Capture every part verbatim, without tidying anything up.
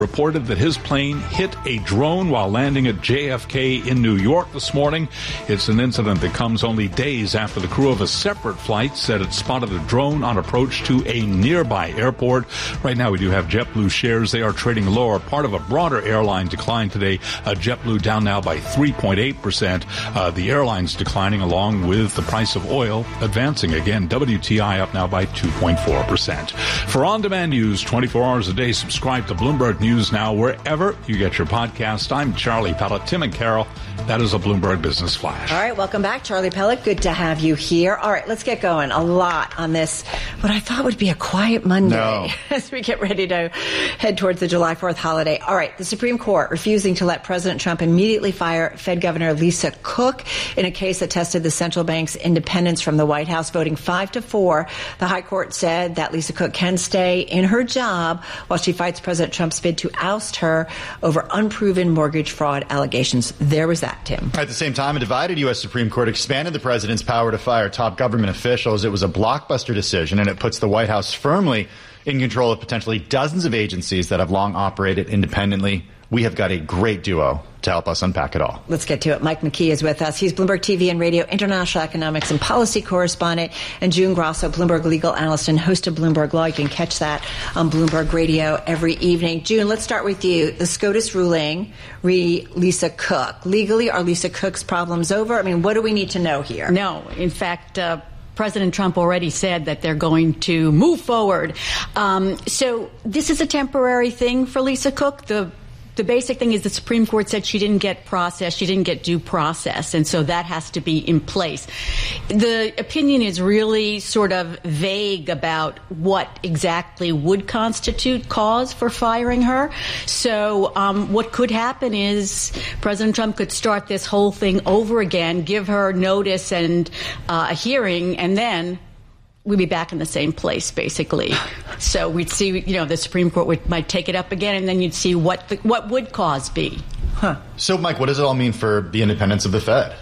reported that his plane hit a drone while landing at J F K in New York this morning. It's an incident that comes only days after the crew of a separate flight said it spotted a drone on approach to a nearby airport. Right now we do have JetBlue shares. They are trading lower. Part of a broader airline decline today. Uh, JetBlue down now by three point eight percent. Uh, the airline's declining along with the price of oil advancing again. W T I up now by two point four percent. For on-demand news twenty-four hours a day, subscribe to Bloomberg News Now wherever you get your podcast. I'm Charlie Pellet. Tim and Carol, that is a Bloomberg Business Flash. All right, welcome back, Charlie Pellet. Good to have you here. All right, let's get going. A lot on this, what I thought would be a quiet Monday no. as we get ready to head towards the July fourth holiday. All right, the Supreme Court refusing to let President Trump immediately fire Fed Governor Lisa Cook in a case that tested the central bank's independence from the White House, voting five to four. The High Court said that Lisa Cook can stay in her job while she fights President Trump's bid to oust her over unproven mortgage fraud allegations. There was that, Tim. At the same time, a divided U S Supreme Court expanded the president's power to fire top government officials. It was a blockbuster decision, and it puts the White House firmly in control of potentially dozens of agencies that have long operated independently. We have got a great duo to help us unpack it all. Let's get to it. Mike McKee is with us. He's Bloomberg T V and Radio international economics and policy correspondent, and June Grosso, Bloomberg legal analyst and host of Bloomberg Law. You can catch that on Bloomberg Radio every evening. June, let's start with you. The SCOTUS ruling re Lisa Cook. Legally, are Lisa Cook's problems over? I mean, what do we need to know here? No. In fact, uh, President Trump already said that they're going to move forward. Um, so this is a temporary thing for Lisa Cook. The The basic thing is the Supreme Court said she didn't get process, she didn't get due process, and so that has to be in place. The opinion is really sort of vague about what exactly would constitute cause for firing her. So um, what could happen is President Trump could start this whole thing over again, give her notice and uh, a hearing, and then we'd be back in the same place, basically. So we'd see, you know, the Supreme Court would, might take it up again, and then you'd see what the, what would cause be. Huh. So, Mike, what does it all mean for the independence of the Fed?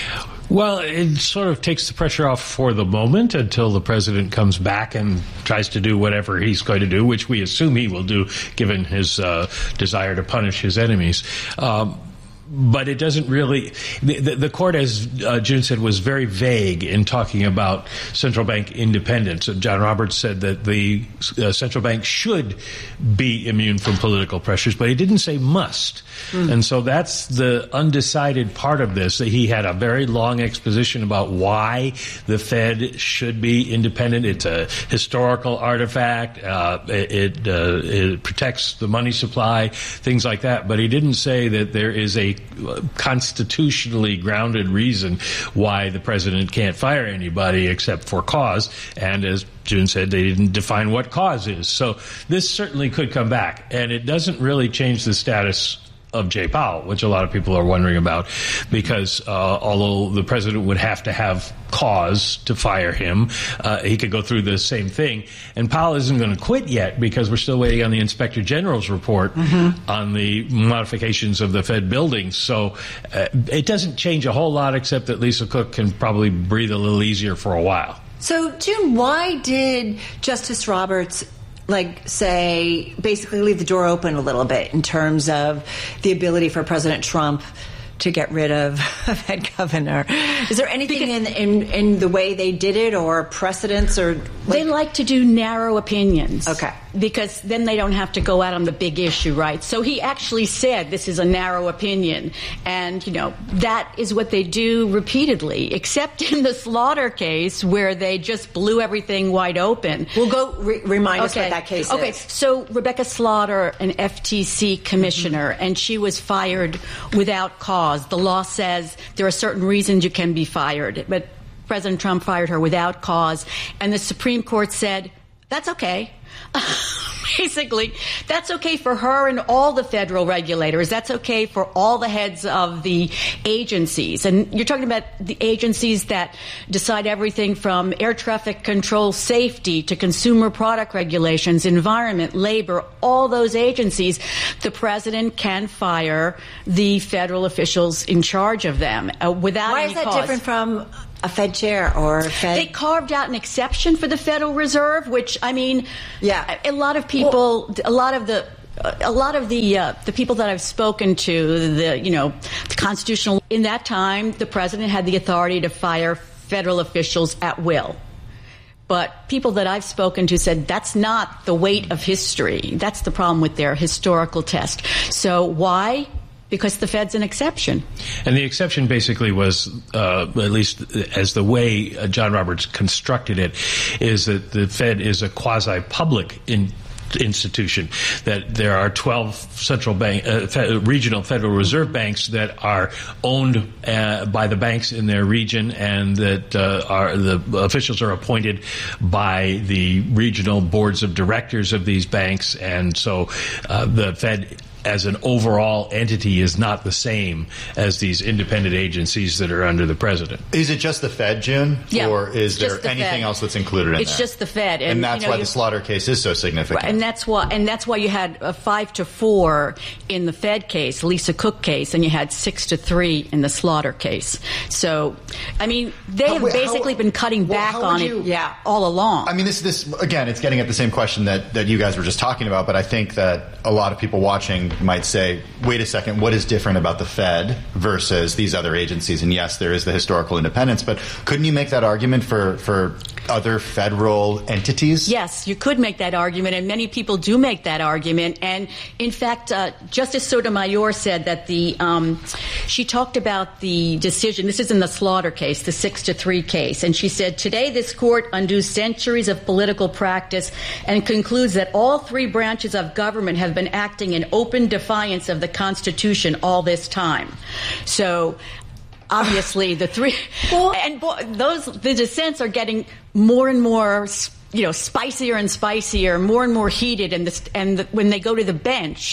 Well, it sort of takes the pressure off for the moment until the president comes back and tries to do whatever he's going to do, which we assume he will do, given his uh, desire to punish his enemies. Um, But it doesn't really, the, the court, as uh, June said, was very vague in talking about central bank independence. John Roberts said that the uh, central bank should be immune from political pressures, but he didn't say must. Mm. And so that's the undecided part of this. He had a very long exposition about why the Fed should be independent. It's a historical artifact. Uh, it, it, uh, it protects the money supply, things like that. But he didn't say that there is a constitutionally grounded reason why the president can't fire anybody except for cause. And as June said, they didn't define what cause is. So this certainly could come back. And it doesn't really change the status of Jay Powell, which a lot of people are wondering about, because uh, although the president would have to have cause to fire him, uh, he could go through the same thing. And Powell isn't going to quit yet because we're still waiting on the Inspector General's report mm-hmm. on the modifications of the Fed buildings. So uh, it doesn't change a whole lot, except that Lisa Cook can probably breathe a little easier for a while. So, June, why did Justice Roberts like say basically leave the door open a little bit in terms of the ability for President Trump to get rid of a Fed governor? Is there anything in, in in the way they did it or precedents or like- they like to do narrow opinions. Okay. Because then they don't have to go out on the big issue, right? So he actually said this is a narrow opinion. And, you know, that is what they do repeatedly, except in the Slaughter case where they just blew everything wide open. We'll go re- remind okay. us what that case okay. is. Okay, so Rebecca Slaughter, an F T C commissioner, mm-hmm. and she was fired without cause. The law says there are certain reasons you can be fired, but President Trump fired her without cause, and the Supreme Court said, that's okay. Basically, that's okay for her and all the federal regulators. That's okay for all the heads of the agencies. And you're talking about the agencies that decide everything from air traffic control safety to consumer product regulations, environment, labor, all those agencies. The president can fire the federal officials in charge of them uh, without Why any is that cause. different from a Fed chair or a Fed? They carved out an exception for the Federal Reserve, which, I mean, yeah. a lot of people, well, a lot of the a lot of the uh, the people that I've spoken to, the you know, the constitutional, in that time, the president had the authority to fire federal officials at will. But people that I've spoken to said that's not the weight of history. That's the problem with their historical test. So why? Because the Fed's an exception. And the exception basically was, uh, at least as the way John Roberts constructed it, is that the Fed is a quasi-public in institution, that there are twelve central bank, uh, fe- regional Federal Reserve banks that are owned uh, by the banks in their region, and that uh, are the officials are appointed by the regional boards of directors of these banks, and so uh, the Fed as an overall entity is not the same as these independent agencies that are under the president. Is it just the Fed, June? Yeah, or is there the anything Fed. else that's included in it's there? It's just the Fed. And, and that's you know, why you, the Slaughter case is so significant. Right, and that's why and that's why you had a five to four in the Fed case, Lisa Cook case, and you had six to three in the Slaughter case. So, I mean, they how, have wait, basically how, been cutting well, back on you, it yeah. all along. I mean, this, this again, it's getting at the same question that, that you guys were just talking about, but I think that a lot of people watching might say, wait a second, what is different about the Fed versus these other agencies? And yes, there is the historical independence, but couldn't you make that argument for, for other federal entities? Yes, you could make that argument, and many people do make that argument. And in fact, uh, Justice Sotomayor said that the um, she talked about the decision. This is in the Slaughter case, the six to three case, and she said, "Today, this court undoes centuries of political practice and concludes that all three branches of government have been acting in open defiance of the Constitution all this time." So, obviously, the three well, and bo- those the dissents are getting more and more, you know, spicier and spicier, more and more heated, and this, and the, when they go to the bench.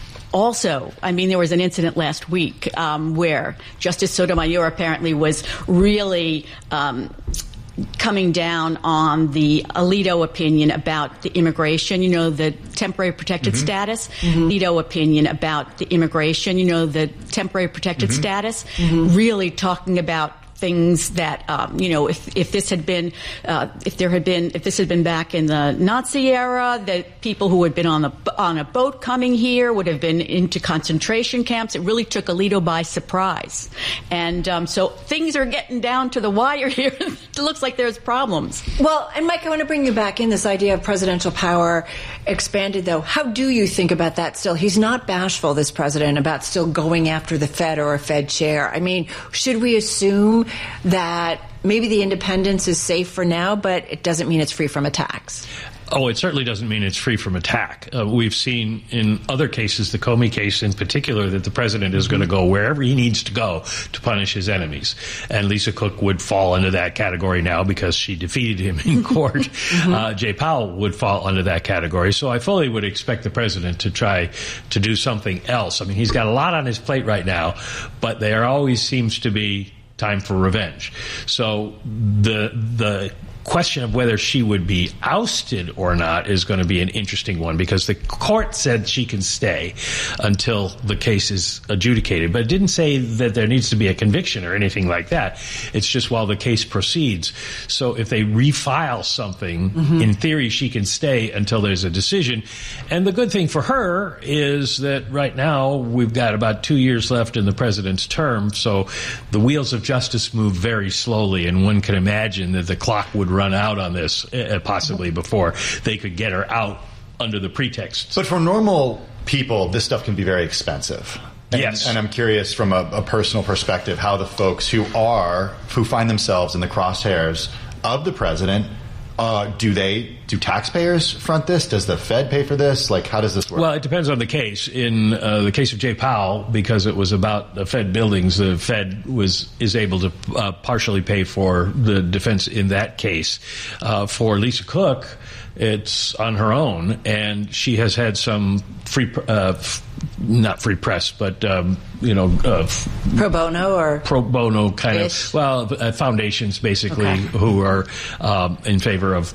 Also, I mean, there was an incident last week um, where Justice Sotomayor apparently was really um, coming down on the Alito opinion about the immigration, you know, the temporary protected mm-hmm. status. Mm-hmm. Alito opinion about the immigration, you know, the temporary protected mm-hmm. status. Mm-hmm. Really talking about things that, um, you know, if, if this had been, uh, if there had been, if this had been back in the Nazi era, that people who had been on the on a boat coming here would have been into concentration camps. It really took Alito by surprise, and um, so things are getting down to the wire here. It looks like there's problems. Well, and Mike, I want to bring you back in this idea of presidential power expanded, though. How do you think about that still? He's not bashful, this president, about still going after the Fed or a Fed chair. I mean, should we assume that maybe the independence is safe for now, but it doesn't mean it's free from attacks? Oh, it certainly doesn't mean it's free from attack. Uh, we've seen in other cases, the Comey case in particular, that the president is going to go wherever he needs to go to punish his enemies. And Lisa Cook would fall under that category now because she defeated him in court. mm-hmm. uh, Jay Powell would fall under that category. So I fully would expect the president to try to do something else. I mean, he's got a lot on his plate right now, but there always seems to be time for revenge. So the the question of whether she would be ousted or not is going to be an interesting one, because the court said she can stay until the case is adjudicated, but it didn't say that there needs to be a conviction or anything like that. It's just while the case proceeds. So if they refile something, mm-hmm. in theory she can stay until there's a decision. And the good thing for her is that right now we've got about two years left in the president's term, so the wheels of justice move very slowly, and one can imagine that the clock would run out on this uh, possibly before they could get her out under the pretext. But for normal people, this stuff can be very expensive. And, yes. And I'm curious from a, a personal perspective how the folks who are, who find themselves in the crosshairs of the president, uh, do they, do taxpayers front this? Does the Fed pay for this? Like, how does this work? Well, it depends on the case. In uh, the case of Jay Powell, because it was about the Fed buildings, the Fed was is able to uh, partially pay for the defense in that case. Uh, for Lisa Cook, it's on her own, and she has had some free, uh, f- not free press, but um, you know, uh, f- pro bono or pro bono kind ish. of well, uh, foundations basically okay. who are um, in favor of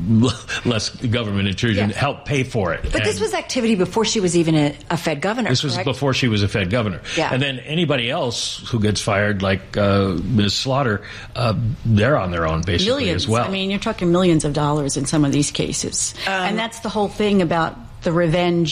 less government intrusion, yeah. help pay for it. But and this was activity before she was even a, a Fed governor. This was correct? before she was a Fed governor. Yeah. And then anybody else who gets fired, like uh, Miz Slaughter, uh, they're on their own basically millions. as well. I mean, you're talking millions of dollars in some of these cases. Um, and that's the whole thing about the revenge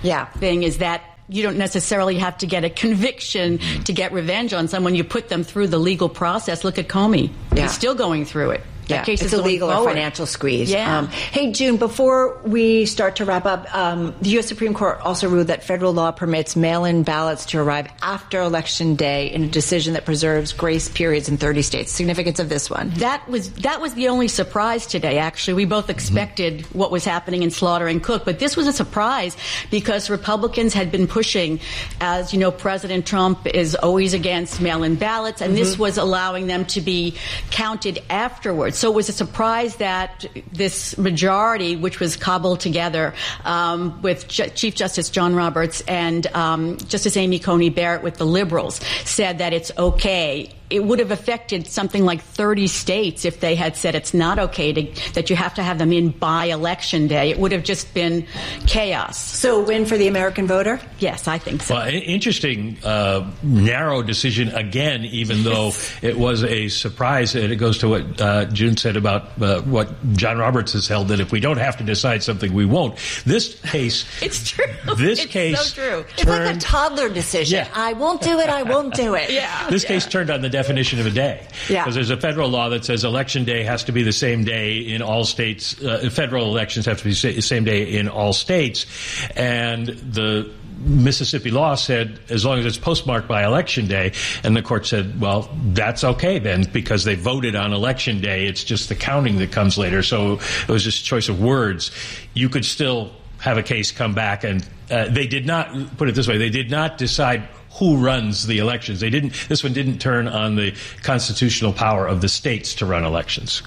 yeah. thing is that you don't necessarily have to get a conviction to get revenge on someone. You put them through the legal process. Look at Comey. Yeah. He's still going through it. Yeah, case it's is a legal or forward. financial squeeze. Yeah. Um, hey, June, before we start to wrap up, um, the U S Supreme Court also ruled that federal law permits mail-in ballots to arrive after Election Day in a decision that preserves grace periods in thirty states. Significance of this one? That was that was the only surprise today, actually. We both expected mm-hmm. what was happening in Slaughter and Cook, but this was a surprise because Republicans had been pushing, as you know, President Trump is always against mail-in ballots, and mm-hmm. this was allowing them to be counted afterwards. So it was a surprise that this majority, which was cobbled together um, with J- Chief Justice John Roberts and um, Justice Amy Coney Barrett with the liberals, said that it's okay. It would have affected something like thirty states if they had said it's not okay to, that you have to have them in by Election Day. It would have just been chaos. So a win for the American voter? Yes, I think so. Well, interesting, uh, narrow decision again, even though it was a surprise. And it goes to what uh, June said about uh, what John Roberts has held, that if we don't have to decide something, we won't. This case... It's true. This it's case... so true. It's like a toddler decision. Yeah. I won't do it, I won't do it. Yeah. This yeah. case turned on the definition of a day. Yeah. Because there's a federal law that says Election Day has to be the same day in all states. Uh, federal elections have to be the same day in all states. And the Mississippi law said as long as it's postmarked by Election Day, and the court said, well, that's okay then, because they voted on Election Day. It's just the counting that comes later. So it was just a choice of words. You could still have a case come back, and uh, they did not, put it this way, they did not decide who runs the elections. They didn't. This one didn't turn on the constitutional power of the states to run elections.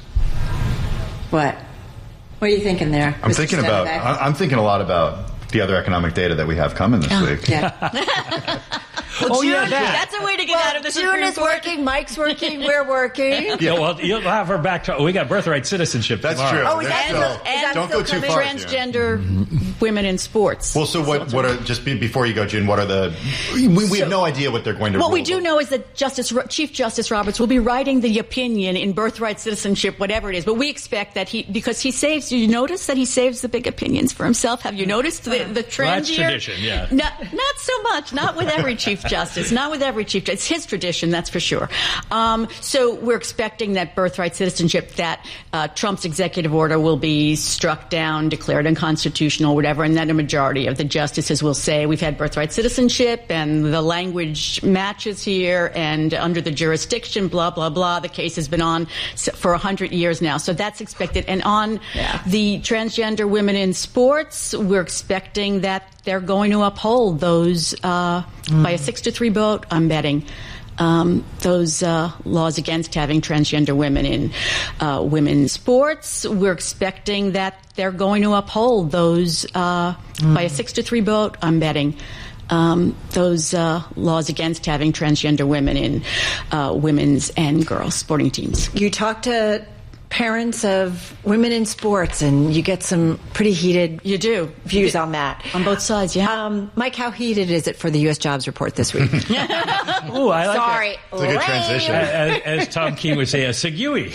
What? What are you thinking there? I'm Mister thinking about. Stenbeck? I'm thinking a lot about the other economic data that we have coming this Oh, week. Yeah. Well, Oh, June, yeah, that. That's a way to get well, out of the June Supreme is Court. working, Mike's working, we're working. Yeah, well, you'll have her back. To, we got birthright citizenship That's tomorrow. true. Oh, is There's that still- still- is that don't still go too coming? far. Transgender women in sports. Well, so what? What are just be, before you go, June? What are the? We, we So, have no idea what they're going to. What rule, we do but- know is that Justice Chief Justice Roberts will be writing the opinion in birthright citizenship, whatever it is. But we expect that he, because he saves. You notice that he saves the big opinions for himself. Have you noticed the the trend Well, that's here? tradition, yeah. Not, not so much. Not with every Chief Justice. Not with every Chief Justice. It's his tradition, that's for sure. Um, so we're expecting that birthright citizenship, that uh, Trump's executive order will be struck down, declared unconstitutional, whatever, and then a majority of the justices will say we've had birthright citizenship and the language matches here and under the jurisdiction, blah, blah, blah. The case has been on for one hundred years now. So that's expected. And on Yeah. the transgender women in sports, we're expecting that they're going to uphold those uh, mm. by a six to three vote, I'm betting. Um, those uh, laws against having transgender women in uh, women's sports. We're expecting that they're going to uphold those uh, mm. by a six to three vote, I'm betting. Um, those uh, laws against having transgender women in uh, women's and girls' sporting teams. You talk to parents of women in sports, and you get some pretty heated You do. views on that. On both sides, yeah. Um, Mike, how heated is it for the U S jobs report this week? Ooh, I like Sorry. that. It's a good transition. As, as Tom Keene would say, a segui.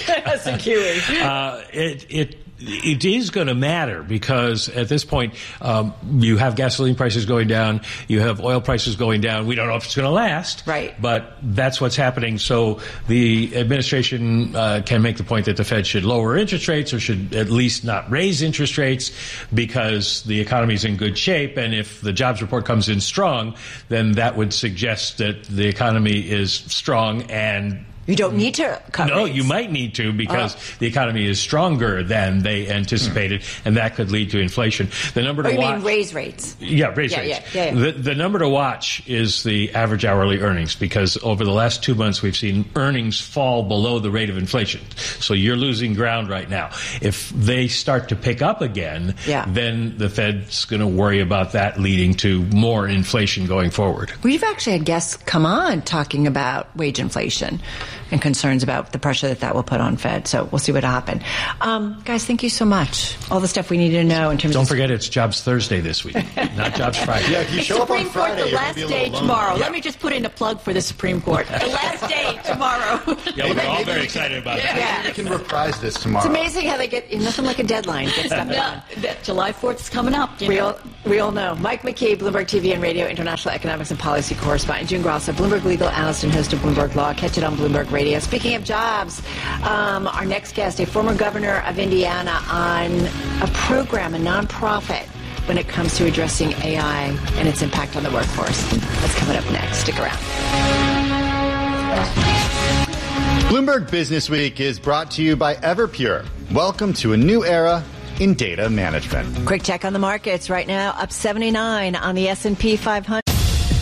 uh, it, it It is going to matter because at this point, um, you have gasoline prices going down, you have oil prices going down. We don't know if it's going to last. Right. But that's what's happening. So the administration uh, can make the point that the Fed should lower interest rates or should at least not raise interest rates because the economy is in good shape. And if the jobs report comes in strong, then that would suggest that the economy is strong and You don't need to cut No, rates. you might need to because Oh. the economy is stronger than they anticipated, mm. and that could lead to inflation. The number to Oh, you watch, mean raise rates? Yeah, raise Yeah, rates. yeah, yeah, yeah. The, the number to watch is the average hourly earnings because over the last two months we've seen earnings fall below the rate of inflation. So you're losing ground right now. If they start to pick up again, Yeah. then the Fed's going to worry about that leading to more inflation going forward. We've actually had guests come on talking about wage inflation and concerns about the pressure that that will put on Fed. So we'll see what happens. Um, guys, thank you so much. All the stuff we needed to know in terms Don't of... Don't forget it's Jobs Thursday this week, not Jobs Friday. Yeah, if you show Supreme up on Friday, Court, the last day tomorrow. Yeah. Let me just put in a plug for the Supreme Court. The last day tomorrow. Yeah, we're all very excited about yeah. that. Yeah. We can reprise this tomorrow. It's amazing how they get nothing like a deadline. Get stuff done. Yeah, July fourth is coming up. We all, we all know. Mike McKee, Bloomberg T V and Radio International Economics and Policy Correspondent. June Grosso, Bloomberg Legal Analyst and host of Bloomberg Law. Catch it on Bloomberg Radio. Speaking of jobs, um, our next guest, a former governor of Indiana, on a program, a nonprofit, when it comes to addressing A I and its impact on the workforce. That's coming up next. Stick around. Bloomberg Business Week is brought to you by Everpure. Welcome to a new era in data management. Quick check on the markets right now, up seventy-nine on the S and P five hundred.